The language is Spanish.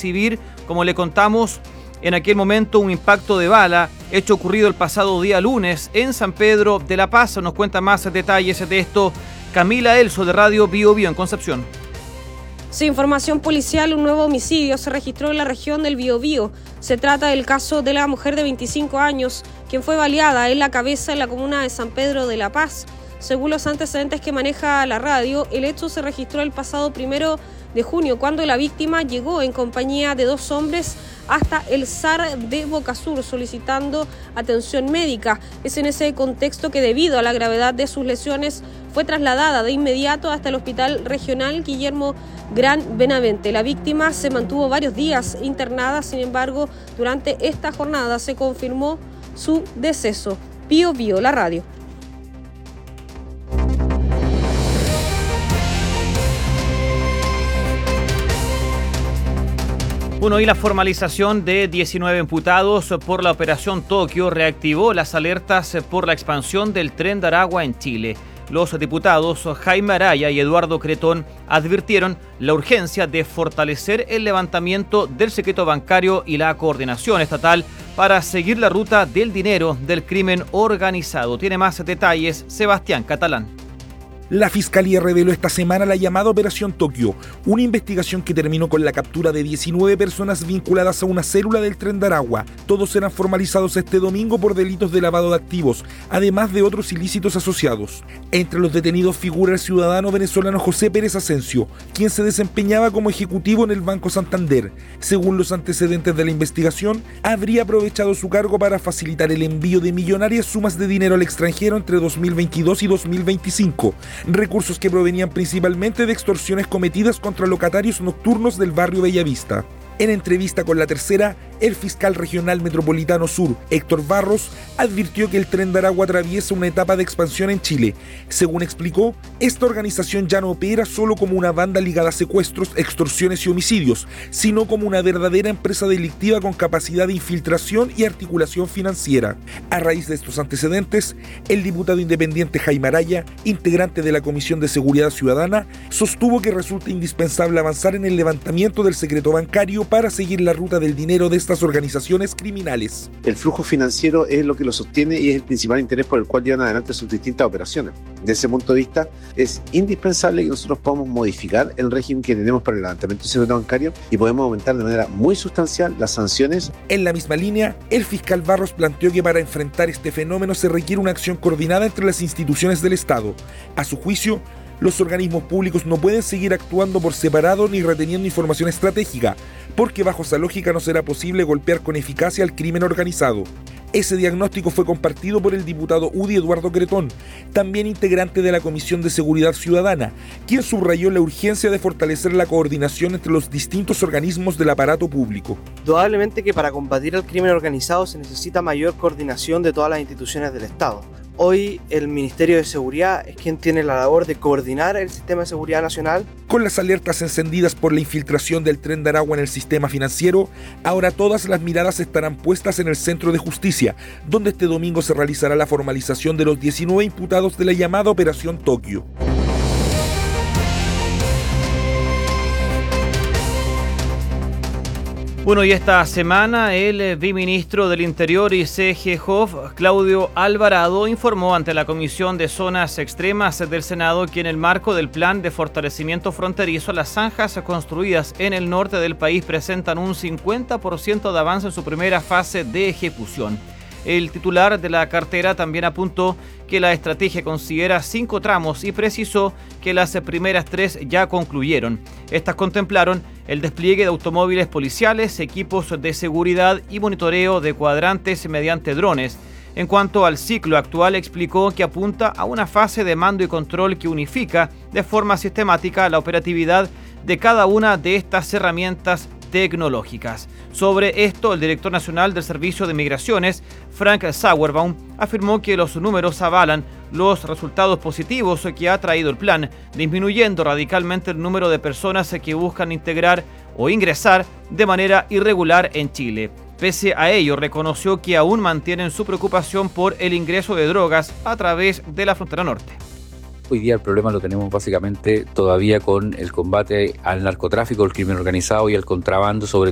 recibir, como le contamos, en aquel momento un impacto de bala, hecho ocurrido el pasado día lunes en San Pedro de la Paz. Nos cuenta más detalles de esto Camila Elso de Radio Bio Bio en Concepción. Sí, información policial, un nuevo homicidio se registró en la región del Biobío. Se trata del caso de la mujer de 25 años, quien fue baleada en la cabeza en la comuna de San Pedro de la Paz. Según los antecedentes que maneja la radio, el hecho se registró el pasado 1 de junio, cuando la víctima llegó en compañía de 2 hombres hasta el SAR de Bocasur solicitando atención médica. Es en ese contexto que, debido a la gravedad de sus lesiones, fue trasladada de inmediato hasta el Hospital Regional Guillermo Gran Benavente. La víctima se mantuvo varios días internada, sin embargo, durante esta jornada se confirmó su deceso. Bio Bio, la radio. Bueno, y la formalización de 19 imputados por la Operación Tokio reactivó las alertas por la expansión del Tren de Aragua en Chile. Los diputados Jaime Araya y Eduardo Cretón advirtieron la urgencia de fortalecer el levantamiento del secreto bancario y la coordinación estatal para seguir la ruta del dinero del crimen organizado. Tiene más detalles Sebastián Catalán. La Fiscalía reveló esta semana la llamada Operación Tokio, una investigación que terminó con la captura de 19 personas vinculadas a una célula del Tren de Aragua. Todos serán formalizados este domingo por delitos de lavado de activos, además de otros ilícitos asociados. Entre los detenidos figura el ciudadano venezolano José Pérez Asensio, quien se desempeñaba como ejecutivo en el Banco Santander. Según los antecedentes de la investigación, habría aprovechado su cargo para facilitar el envío de millonarias sumas de dinero al extranjero entre 2022 y 2025. Recursos que provenían principalmente de extorsiones cometidas contra locatarios nocturnos del barrio Bellavista. En entrevista con La Tercera, el fiscal regional metropolitano sur, Héctor Barros, advirtió que el Tren de Aragua atraviesa una etapa de expansión en Chile. Según explicó, esta organización ya no opera solo como una banda ligada a secuestros, extorsiones y homicidios, sino como una verdadera empresa delictiva con capacidad de infiltración y articulación financiera. A raíz de estos antecedentes, el diputado independiente Jaime Araya, integrante de la Comisión de Seguridad Ciudadana, sostuvo que resulta indispensable avanzar en el levantamiento del secreto bancario para seguir la ruta del dinero de estas organizaciones criminales. El flujo financiero es lo que lo sostiene y es el principal interés por el cual llevan adelante sus distintas operaciones. Desde ese punto de vista, es indispensable que nosotros podamos modificar el régimen que tenemos para el levantamiento del secreto bancario y podemos aumentar de manera muy sustancial las sanciones. En la misma línea, el fiscal Barros planteó que para enfrentar este fenómeno se requiere una acción coordinada entre las instituciones del Estado. A su juicio, los organismos públicos no pueden seguir actuando por separado ni reteniendo información estratégica, porque bajo esa lógica no será posible golpear con eficacia al crimen organizado. Ese diagnóstico fue compartido por el diputado UDI Eduardo Cretón, también integrante de la Comisión de Seguridad Ciudadana, quien subrayó la urgencia de fortalecer la coordinación entre los distintos organismos del aparato público. Indudablemente que para combatir el crimen organizado se necesita mayor coordinación de todas las instituciones del Estado. Hoy el Ministerio de Seguridad es quien tiene la labor de coordinar el sistema de seguridad nacional. Con las alertas encendidas por la infiltración del Tren de Aragua en el sistema financiero, ahora todas las miradas estarán puestas en el Centro de Justicia, donde este domingo se realizará la formalización de los 19 imputados de la llamada Operación Tokio. Bueno, y esta semana el viceministro del Interior y CGJOF, Claudio Alvarado, informó ante la Comisión de Zonas Extremas del Senado que en el marco del plan de fortalecimiento fronterizo, las zanjas construidas en el norte del país presentan un 50% de avance en su primera fase de ejecución. El titular de la cartera también apuntó que la estrategia considera 5 tramos y precisó que las primeras 3 ya concluyeron. Estas contemplaron el despliegue de automóviles policiales, equipos de seguridad y monitoreo de cuadrantes mediante drones. En cuanto al ciclo actual, explicó que apunta a una fase de mando y control que unifica de forma sistemática la operatividad de cada una de estas herramientas tecnológicas. Sobre esto, el director nacional del Servicio de Migraciones, Frank Sauerbaum, afirmó que los números avalan los resultados positivos que ha traído el plan, disminuyendo radicalmente el número de personas que buscan integrar o ingresar de manera irregular en Chile. Pese a ello, reconoció que aún mantienen su preocupación por el ingreso de drogas a través de la frontera norte. Hoy día el problema lo tenemos básicamente todavía con el combate al narcotráfico, el crimen organizado y el contrabando, sobre